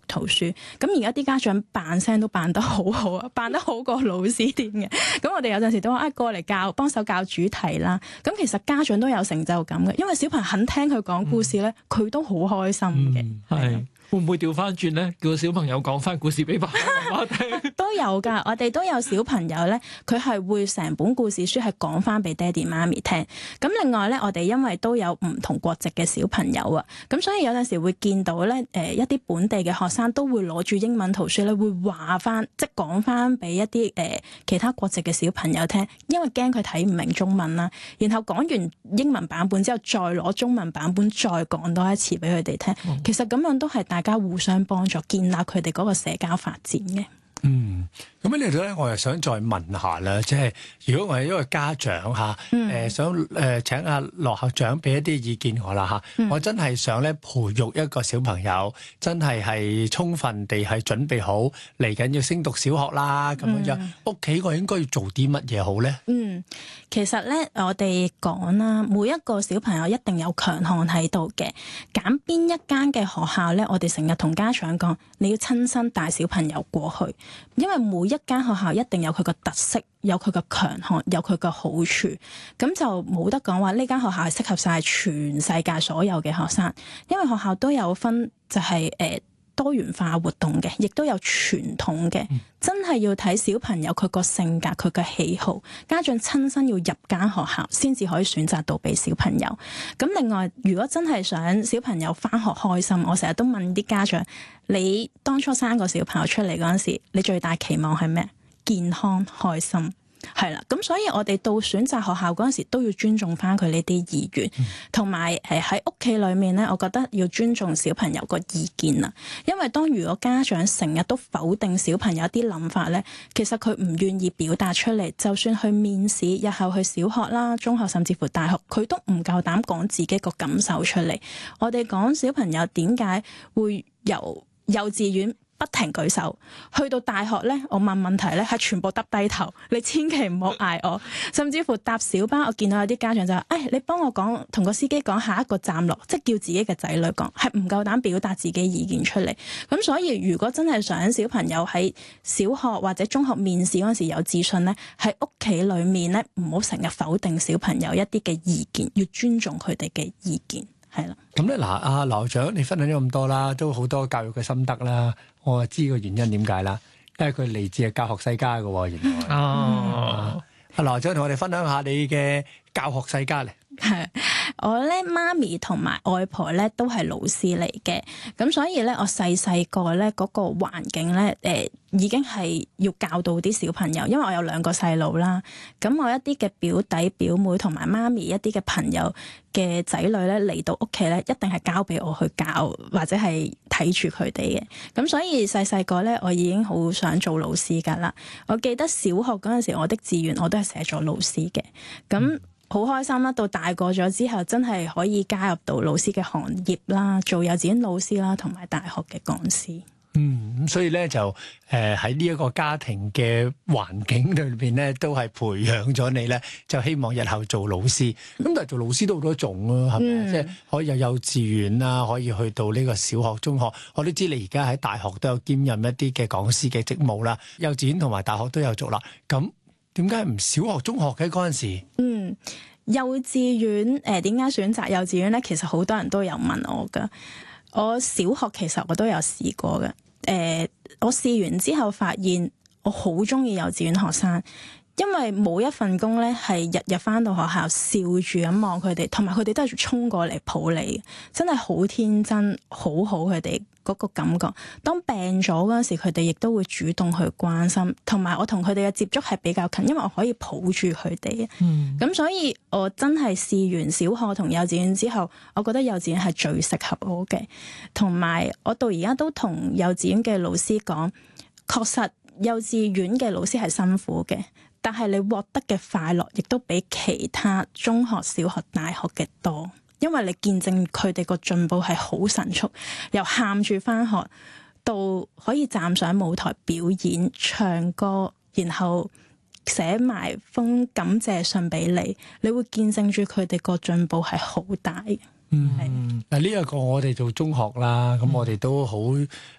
圖書。咁而家啲家長扮聲都扮得好好啊，扮得好過老師添嘅。咁我哋有陣時都話過嚟幫手教主題啦。咁其實家長都有成就感嘅，因為小朋友肯聽佢講故事咧，佢都好開心嘅。 係會唔會調翻轉咧？叫個小朋友講翻故事俾爸爸媽媽聽？ 都有㗎，我哋都有小朋友咧，佢係會成本故事書係講翻俾爹哋媽咪聽。咁另外咧，我哋因為都有唔同國籍嘅小朋友啊，咁所以有陣時會見到咧，一啲本地嘅學生都會攞住英文圖書咧，會話翻即係講翻俾一啲其他國籍嘅小朋友聽，因為驚佢睇唔明中文啦。然後講完英文版本之後，再攞中文版本再講多一次俾佢哋聽。其實咁樣都係大家互相幫助，建立佢哋嗰個社交發展嘅。 咁喺呢度咧，我又想再問下啦，即係如果我係一個家長嚇，想請阿羅校長俾一啲意見我啦嚇，我真係想咧培育一個小朋友，真係充分地係準備好嚟緊要升讀小學啦咁樣，屋企我應該要做啲乜嘢好咧？ 其實咧我哋講啦，每一個小朋友一定有強項喺度嘅，揀邊一間嘅學校咧，我哋成日同家長講，你要親身帶小朋友過去，因為每一間學校一定有佢個特色，有佢個強項，有佢個好處，咁就冇得講話呢間學校係適合晒全世界所有嘅學生，因為學校都有分就係多元化活動嘅，亦都有傳統嘅，真係要睇小朋友佢個性格、佢嘅喜好，家長親身要入間學校先至可以選擇到俾小朋友。咁另外，如果真係想小朋友返學開心，我成日都問啲家長，你當初生個小朋友出嚟嗰陣時，你最大期望係咩？健康開心。係啦，咁所以我哋到選擇學校嗰陣時都要尊重翻佢呢啲意願，同埋喺屋企裏面咧，我覺得要尊重小朋友個意見啦。因為如果家長成日都否定小朋友一啲諗法咧，其實佢唔願意表達出嚟，就算去面試，日後去小學啦、中學甚至乎大學，佢都唔夠膽講自己個感受出嚟。我哋講小朋友點解會由幼稚園不停舉手，去到大學咧，我問問題咧係全部耷低頭，你千祈唔好嗌我。甚至乎搭小巴，我見到有啲家長就話，你幫我講，同個司機講下一個站落，即係叫自己嘅仔女講，係唔夠膽表達自己意見出嚟。咁所以如果真係想小朋友喺小學或者中學面試嗰陣時有自信咧，喺屋企裏面咧唔好成日否定小朋友一啲嘅意見，要尊重佢哋嘅意見。係啦， 咁咧嗱，阿羅校長你分享咗咁多啦，都好多教育嘅心得啦，我知個原因點解啦，因為佢嚟自係教學世家嘅喎，原來。阿羅校長同我哋分享下你嘅教學世家嚟。 係我咧，媽咪同埋外婆咧都係老師嚟嘅，咁所以咧我細個咧嗰個環境咧，已經係要教導啲小朋友，因為我有兩個細路啦，咁我一啲嘅表弟表妹同埋媽咪一啲嘅朋友嘅仔女咧嚟到屋企咧，一定係交俾我去教或者係睇住佢哋嘅，咁所以細個咧我已經好想做老師噶啦。我記得小學嗰陣時，我的志願我都係寫咗老師嘅，咁。好開心啦！到大個咗之後，真係可以加入到老師嘅行業啦，做幼稚園老師啦，同埋大學嘅講師。 咁所以咧就喺呢一個家庭嘅環境裏邊咧，都係培養咗你咧，就希望日後做老師。咁但係做老師都好多種咯，係咪？即係可以有幼稚園啦，可以去到呢個小學、中學。我都知你而家喺大學都有兼任一啲嘅講師嘅職務啦，幼稚園同埋大學都有做啦。咁點解唔小學、中學嘅嗰陣時？ 幼稚園點解選擇幼稚園咧？其實好多人都有問我噶。我小學其實我都有試過嘅。我試完之後發現我好中意幼稚園學生，因為冇一份工咧係日日返到學校笑住咁望佢哋，同埋佢哋都係衝過嚟抱你，真係好天真，好好佢哋嗰個感覺。當病咗嗰陣時，佢哋亦都會主動去關心，同埋我同佢哋嘅接觸係比較近，因為我可以抱住佢哋。咁所以我真係試完小學同幼稚園之後，我覺得幼稚園係最適合我嘅。同埋我到而家都同幼稚園嘅老師講，確實幼稚園嘅老師係辛苦嘅，但係你獲得嘅快樂亦都比其他中學、小學、大學嘅多。因為你見證佢哋個進步係好神速，由喊住返學到可以站上舞台表演、唱歌，然後寫埋封感謝信俾你，你會見證住佢哋個進步係好大嘅。 嗱呢一個我哋做中學啦，咁我哋都好